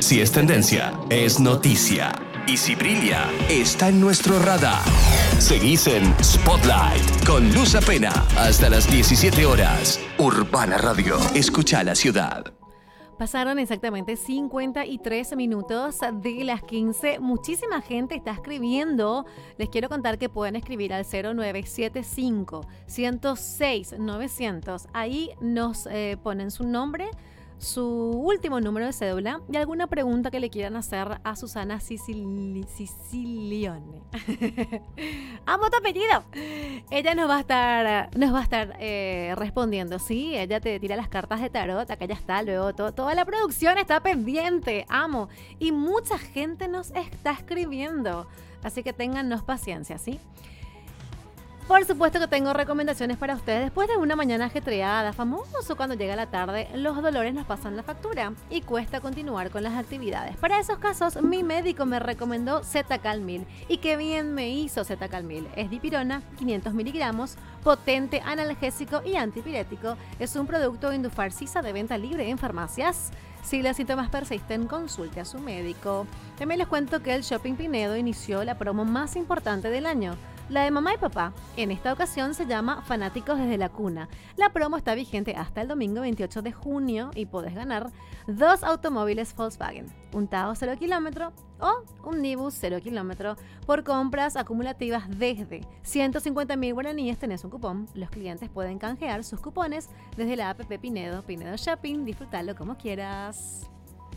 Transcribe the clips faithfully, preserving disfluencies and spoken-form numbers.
Si es tendencia, es noticia. Y si brilla, está en nuestro radar. Seguís en Spotlight con Luz Apena hasta las diecisiete horas. Urbana Radio. Escucha la ciudad. Pasaron exactamente cincuenta y tres minutos de las quince. Muchísima gente está escribiendo. Les quiero contar que pueden escribir al cero nueve siete cinco, uno cero seis, nueve cero cero. Ahí nos eh, ponen su nombre, su último número de cédula y alguna pregunta que le quieran hacer a Susana Sicili- Sicilione. ¡Amo tu apellido! Ella nos va a estar, nos va a estar eh, respondiendo, ¿sí? Ella te tira las cartas de tarot, acá ya está, luego todo, toda la producción está pendiente, amo. Y mucha gente nos está escribiendo, así que téngannos paciencia, ¿sí? Por supuesto que tengo recomendaciones para ustedes. Después de una mañana ajetreada, famoso cuando llega la tarde, los dolores nos pasan la factura y cuesta continuar con las actividades. Para esos casos, mi médico me recomendó Zetacal mil. Y qué bien me hizo Zetacal mil. Es dipirona, quinientos miligramos, potente, analgésico y antipirético. Es un producto Indufar Sisa de venta libre en farmacias. Si los síntomas persisten, consulte a su médico. También les cuento que el Shopping Pinedo inició la promo más importante del año, la de mamá y papá. En esta ocasión se llama Fanáticos desde la cuna. La promo está vigente hasta el domingo veintiocho de junio y podés ganar dos automóviles Volkswagen, un Taos cero kilómetro o un Nibus cero kilómetro por compras acumulativas desde ciento cincuenta mil guaraníes. Tenés un cupón. Los clientes pueden canjear sus cupones desde la app Pinedo, Pinedo Shopping. Disfrútalo como quieras.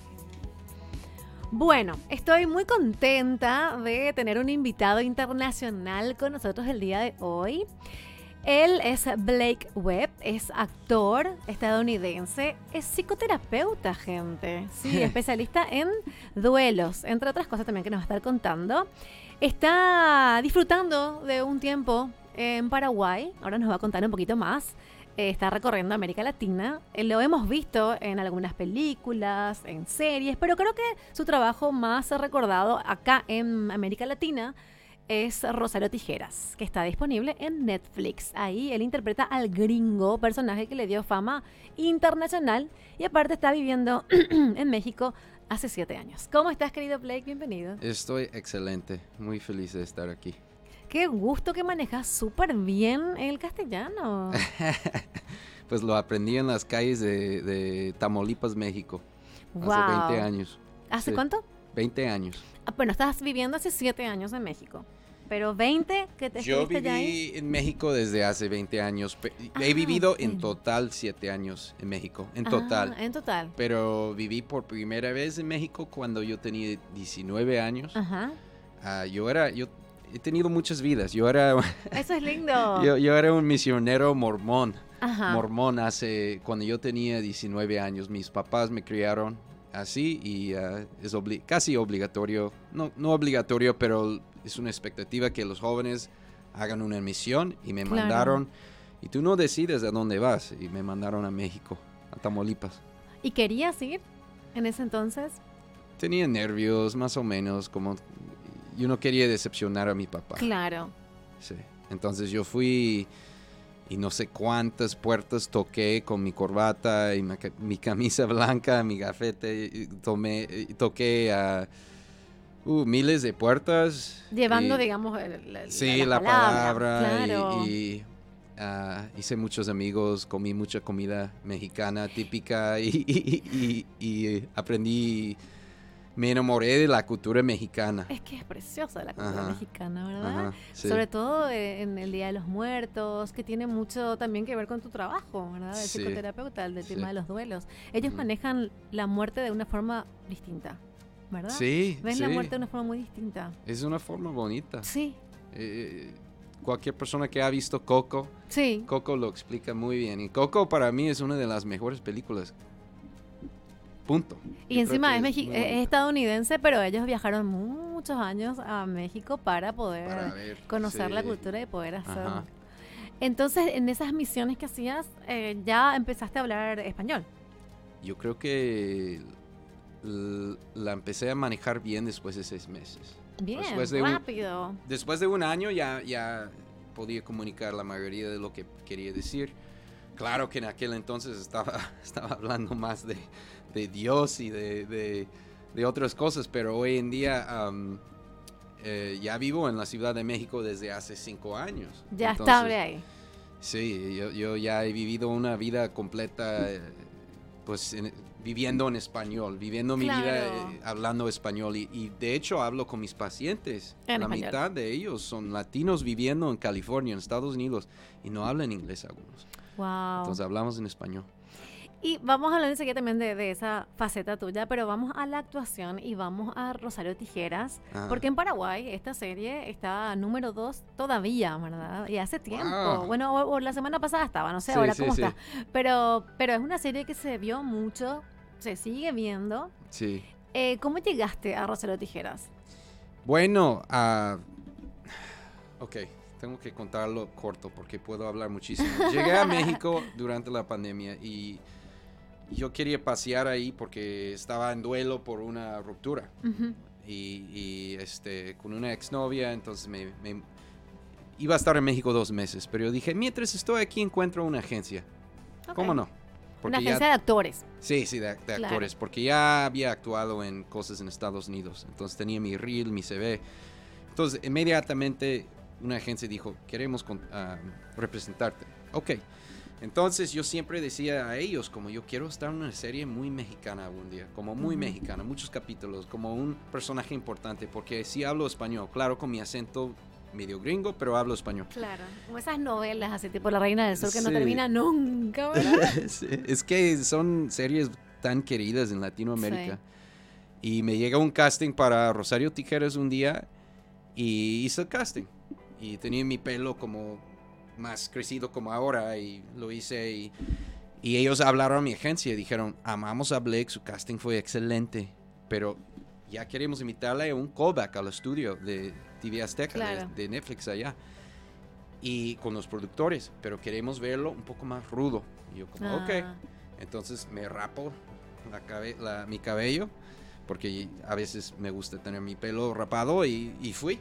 Bueno, estoy muy contenta de tener un invitado internacional con nosotros el día de hoy. Él es Blake Webb, es actor estadounidense, es psicoterapeuta, gente. Sí, especialista en duelos, entre otras cosas también que nos va a estar contando. Está disfrutando de un tiempo en Paraguay, ahora nos va a contar un poquito más. Está recorriendo América Latina. Lo hemos visto en algunas películas, en series, pero creo que su trabajo más recordado acá en América Latina es Rosario Tijeras, que está disponible en Netflix. Ahí él interpreta al gringo, personaje que le dio fama internacional y aparte está viviendo en México hace siete años. ¿Cómo estás, querido Blake? Bienvenido. Estoy excelente, muy feliz de estar aquí. Qué gusto que manejas súper bien el castellano. Pues lo aprendí en las calles de, de Tamaulipas, México. Wow. Hace veinte años. ¿Hace Sí, cuánto? veinte años. Ah, bueno, estás viviendo hace siete años en México. Pero veinte que te Yo estuviste ya ahí. viví en México desde hace veinte años. Pe- Ah, He vivido ok. en total siete años en México. En Ah, total. en total. Pero viví por primera vez en México cuando yo tenía diecinueve años. Ajá. Ah, yo era... Yo, he tenido muchas vidas. Yo era... Eso es lindo. yo, yo era un misionero mormón. Ajá. Mormón hace cuando yo tenía diecinueve años. Mis papás me criaron así y uh, es obli- casi obligatorio, no, no obligatorio, pero es una expectativa que los jóvenes hagan una misión y me Claro. mandaron, y tú no decides a dónde vas, y me mandaron a México, a Tamaulipas. ¿Y querías ir en ese entonces? Tenía nervios, más o menos, como yo no quería decepcionar a mi papá. Claro. Sí. Entonces yo fui y no sé cuántas puertas toqué con mi corbata y mi, ca- mi camisa blanca, mi gafete, y tomé, y toqué a uh, miles de puertas. Llevando, y- digamos, el- el- sí, la, la palabra. Claro. Y, y, ah, hice muchos amigos, comí mucha comida mexicana típica y, y- y- y aprendí, me enamoré de la cultura mexicana. Es que es preciosa la cultura Ajá. mexicana, ¿verdad? Ajá, sí. Sobre todo eh, en el Día de los Muertos, que tiene mucho también que ver con tu trabajo, ¿verdad? De Sí. psicoterapeuta, el del Sí. tema de los duelos. Ellos Ujú. manejan la muerte de una forma distinta, ¿verdad? Sí, Ven sí. la muerte de una forma muy distinta. Es una forma bonita. Sí, Eh, cualquier persona que ha visto Coco, sí. Coco lo explica muy bien. Y Coco para mí es una de las mejores películas. Punto. Y Yo encima es, creo que mexi- muy es bonita. estadounidense, pero ellos viajaron muchos años a México para poder Para ver, conocer la sí. cultura y poder hacer. Ajá. Entonces, en esas misiones que hacías, eh, ya empezaste a hablar español. Yo creo que l- la empecé a manejar bien después de seis meses. Bien, Después de un- rápido. Después de un año ya, ya podía comunicar la mayoría de lo que quería decir. Claro que en aquel entonces estaba, estaba hablando más de, de Dios y de, de, de otras cosas, pero hoy en día um, eh, ya vivo en la Ciudad de México desde hace cinco años. Ya Entonces, estable ahí. Sí, yo, yo ya he vivido una vida completa, eh, pues en- viviendo en español, viviendo mi vida Claro. eh, hablando español. Y, y de hecho hablo con mis pacientes. En la español. mitad de ellos son latinos viviendo en California, en Estados Unidos, y no hablan inglés algunos. Wow. Entonces hablamos en español. Y vamos a hablar enseguida también de, de esa faceta tuya, pero vamos a la actuación y vamos a Rosario Tijeras, Ajá. porque en Paraguay esta serie está número dos todavía, ¿verdad? Y hace tiempo. Wow. Bueno, o, o la semana pasada estaba, no sé Sí, ahora sí, cómo sí. está. Pero, pero es una serie que se vio mucho, se sigue viendo. Sí. Eh, ¿Cómo llegaste a Rosario Tijeras? Bueno, ah, ok, tengo que contarlo corto porque puedo hablar muchísimo. Llegué a México durante la pandemia y yo quería pasear ahí porque estaba en duelo por una ruptura Ujú. y, y, este, con una exnovia, entonces me, me- iba a estar en México dos meses, pero yo dije, mientras estoy aquí encuentro una agencia, ¿cómo Ok. no? Una ya- agencia de actores. Sí, sí, de, de Claro. actores, porque ya había actuado en cosas en Estados Unidos, entonces tenía mi reel, mi C V. Entonces, inmediatamente una agencia dijo, queremos con- ah, representarte. Ok, entonces yo siempre decía a ellos, como yo quiero estar en una serie muy mexicana algún día, como muy Ujú. mexicana, muchos capítulos, como un personaje importante, porque sí hablo español, claro, con mi acento medio gringo, pero hablo español. Claro. Como esas novelas así tipo La Reina del Sur que no Sí. termina nunca, ¿verdad? Sí, es que son series tan queridas en Latinoamérica. Y me llega un casting para Rosario Tijeras un día y hice el casting. Y tenía mi pelo como más crecido como ahora y lo hice. Y, y ellos hablaron a mi agencia y dijeron, amamos a Blake, su casting fue excelente, pero ya queremos invitarle a un callback al estudio de T V Azteca, Claro. de, de Netflix allá. Y con los productores, pero queremos verlo un poco más rudo. Y yo como, ok. Ah, Entonces me rapo la cabe- la- mi cabello, porque a veces me gusta tener mi pelo rapado y, y fui.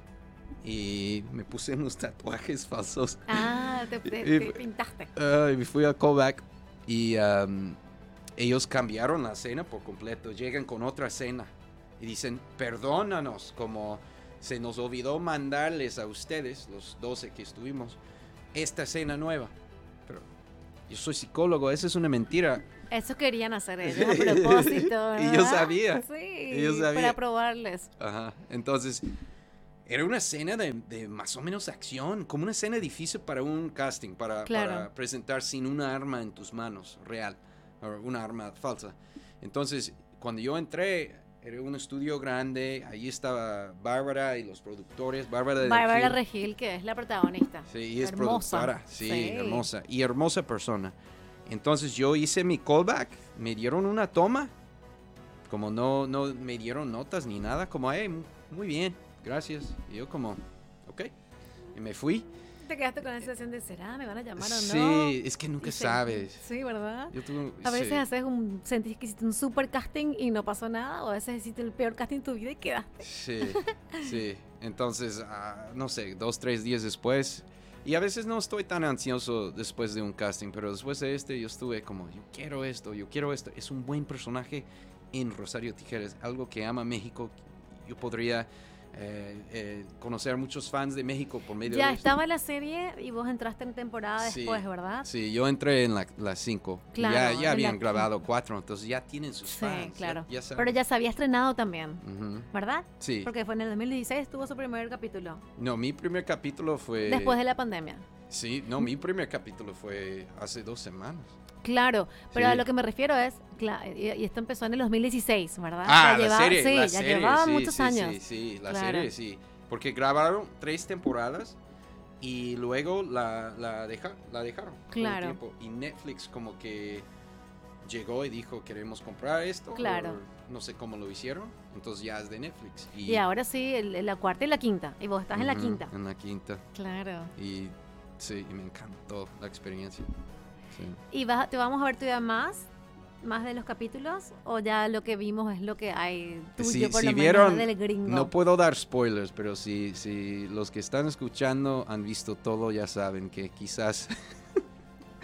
Y me puse unos tatuajes falsos. Ah, te, te- Y- te pintaste. Ah, y fui a callback y um, ellos cambiaron la escena por completo. Llegan con otra escena y dicen, perdónanos, como se nos olvidó mandarles a ustedes, los doce que estuvimos, esta escena nueva. Pero yo soy psicólogo, esa es una mentira. Eso querían hacer ellos a propósito, Y yo ¿verdad? sabía, Sí, y yo sabía. para probarles. Ajá. Entonces, era una escena de, de más o menos acción, como una escena difícil para un casting, para, Claro. para presentar sin una arma en tus manos, real, o una arma falsa. Entonces, cuando yo entré, era un estudio grande, ahí estaba Bárbara y los productores, Bárbara de Bárbara Regil. Regil, que es la protagonista. Sí, y es Hermosa. productora. Sí, Sí. hermosa. Y hermosa persona. Entonces yo hice mi callback, me dieron una toma, como no, no me dieron notas ni nada, como, hey, muy bien, gracias. Y yo como, ok. Y me fui. Te quedaste con la sensación de, ¿será? ¿Me van a llamar o no? Sí, es que nunca Y se- sabes. Sí, ¿verdad? Yo tuve- A veces sí. haces un, sentís que hiciste un super casting y no pasó nada, o a veces hiciste el peor casting de tu vida y quedaste. Sí, sí. Entonces, ah, no sé, dos, tres días después. Y a veces no estoy tan ansioso después de un casting, pero después de este yo estuve como, yo quiero esto, yo quiero esto. Es un buen personaje en Rosario Tijeras, algo que ama México. Yo podría eh, eh, conocer a muchos fans de México por medio Ya de esto. estaba la serie y vos entraste en temporada Sí, después, ¿verdad? Sí, yo entré en la- las cinco. Claro, ya en ya la habían quinta. grabado cuatro, entonces ya tienen sus Sí, fans. ya- claro. ya saben. Pero ya se había estrenado también, Ujú. ¿verdad? Sí. Porque fue en el dos mil dieciséis, tuvo su primer capítulo. No, mi primer capítulo fue... Después de la pandemia. Sí, no, mi primer capítulo fue hace dos semanas. Claro, pero Sí. a lo que me refiero es, cla- y, y esto empezó en el dos mil dieciséis, ¿verdad? Ah, Ya la llevaba- serie, sí, la ya serie, llevaba sí, muchos sí, años. Sí, sí, la Claro. serie, sí. Porque grabaron tres temporadas y luego la, la, deja- la dejaron. todo el Claro. tiempo. Y Netflix como que llegó y dijo, queremos comprar esto. Claro. o no sé cómo lo hicieron. Entonces ya es de Netflix. Y ahora sí, el- la cuarta y la quinta. Y vos estás en la Ujú, quinta. En la quinta. Claro. Y sí, y me encantó la experiencia. Sí. ¿Y vas, te vamos a ver todavía más? ¿Más de los capítulos? ¿O ya lo que vimos es lo que hay tuyo, Si, por si lo vieron, menos, del gringo? no puedo dar spoilers, pero si, si los que están escuchando han visto todo, ya saben que quizás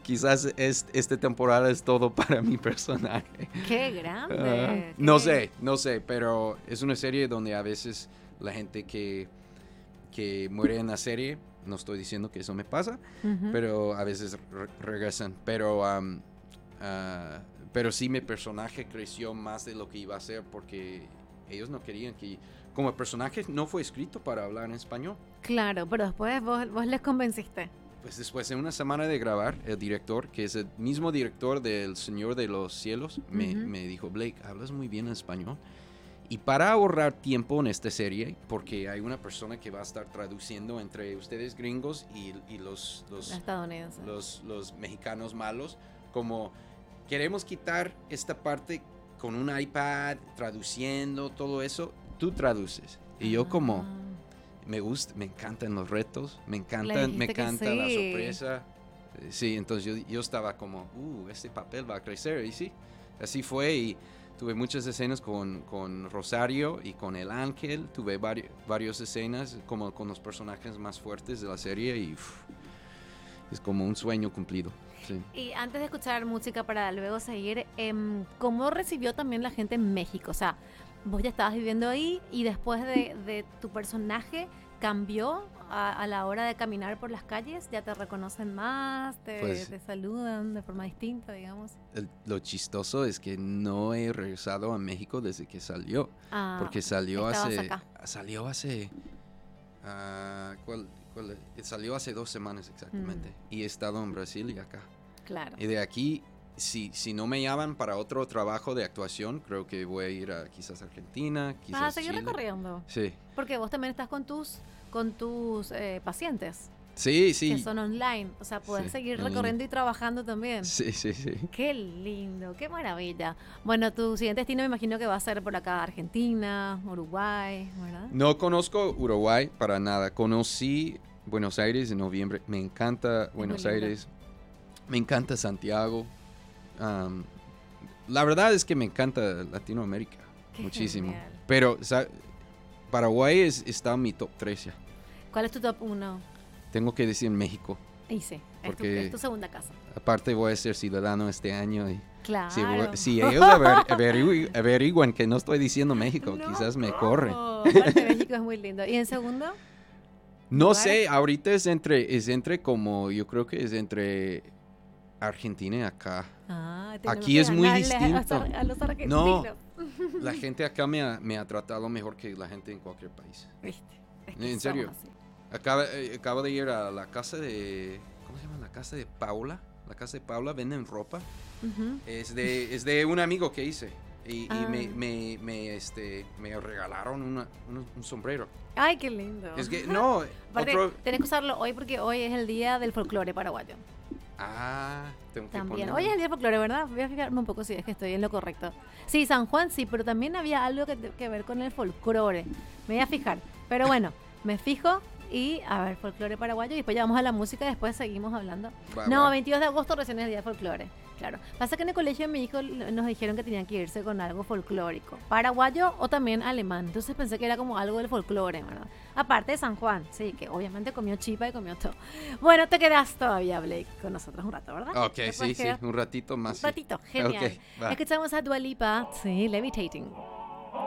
quizás es, esta temporada es todo para mi personaje. ¡Qué grande! Uh, qué... No sé, no sé, pero es una serie donde a veces la gente que, que muere en la serie, no estoy diciendo que eso me pasa, uh-huh. pero a veces re- regresan. Pero, um, uh, pero sí, mi personaje creció más de lo que iba a ser porque ellos no querían que... Como el personaje no fue escrito para hablar en español. Claro, pero después vos, vos les convenciste. Pues después de una semana de grabar, el director, que es el mismo director del Señor de los Cielos, me, uh-huh. me dijo, Blake, hablas muy bien español. Y para ahorrar tiempo en esta serie, porque hay una persona que va a estar traduciendo entre ustedes gringos y, y los, los, estadounidenses. Los, los mexicanos malos, como queremos quitar esta parte con un iPad, traduciendo todo eso, tú traduces. Y yo como... Me gusta, me encantan los retos, me encantan, me encanta sí. la sorpresa. Sí, entonces yo, yo estaba como, uh, este papel va a crecer. Y sí, así fue. Y tuve muchas escenas con, con Rosario y con el ángel. Tuve vari, varias escenas como con los personajes más fuertes de la serie. Y uf, es como un sueño cumplido. Sí. Y antes de escuchar música para luego seguir, eh, ¿cómo recibió también la gente en México? O sea, vos ya estabas viviendo ahí y después de, de tu personaje cambió a, a la hora de caminar por las calles, ya te reconocen más, te, pues, te saludan de forma distinta, digamos. El, lo chistoso es que no he regresado a México desde que salió, ah, porque salió hace, acá. salió hace, uh, ¿cuál, cuál, salió hace dos semanas exactamente, mm. y he estado en Brasil y acá. Claro. Y de aquí, si, si no me llaman para otro trabajo de actuación, creo que voy a ir a quizás Argentina, quizás ¿Vas a seguir Chile. recorriendo? Sí. Porque vos también estás con tus, con tus eh, pacientes. Sí, sí. Que son online, o sea, puedes sí, seguir recorriendo y trabajando también. Sí, sí, sí. Qué lindo, qué maravilla. Bueno, tu siguiente destino me imagino que va a ser por acá, Argentina, Uruguay, ¿verdad? No conozco Uruguay para nada. Conocí Buenos Aires en noviembre. Me encanta Buenos Aires. Me encanta Santiago. Um, la verdad es que me encanta Latinoamérica. Qué muchísimo. Genial. Pero o sea, Paraguay es, está en mi top tres ya. ¿Cuál es tu top uno? Tengo que decir México. Y sí, porque es tu, es tu segunda casa. Aparte voy a ser ciudadano este año. Y claro. Si, si ellos aver, averiguan, averiguan que no estoy diciendo México, no, quizás me corren. Aparte México es muy lindo. ¿Y en segundo? No ¿Lugar? sé, ahorita es entre, es entre como, yo creo que es entre Argentina y acá. Ah, aquí es muy distinto. A los argentinos. No, la gente acá me ha, me ha tratado mejor que la gente en cualquier país. ¿Viste? Es que en serio. Acabo, eh, acabo de ir a la casa de, ¿cómo se llama? La casa de Paula. La casa de Paula, venden ropa. Uh-huh. Es de, es de un amigo que hice. Y, ah. y me, me, me, este, me regalaron una, un, un sombrero. Ay, qué lindo. Es que, no. Aparte, otro... tenés que usarlo hoy porque hoy es el día del folclore paraguayo. Ah, tengo que también. ponerlo. Hoy es el día del folclore, ¿verdad? Voy a fijarme un poco si es que estoy en lo correcto. Sí, San Juan sí, pero también había algo que, que ver con el folclore. Me voy a fijar. Pero bueno, me fijo. Y, a ver, folclore paraguayo. Y después ya vamos a la música y después seguimos hablando. Va, no, va. veintidós de agosto recién es el día de folclore. Claro. Pasa que en el colegio de mi hijo nos dijeron que tenían que irse con algo folclórico. Paraguayo o también alemán. Entonces pensé que era como algo del folclore, ¿verdad? Aparte de San Juan. Sí, que obviamente comió chipa y comió todo. Bueno, te quedas todavía, Blake, con nosotros un rato, ¿verdad? Ok, sí, sí. Un ratito más. Un ratito. Genial. Okay, escuchamos a Dua Lipa. Sí, Levitating.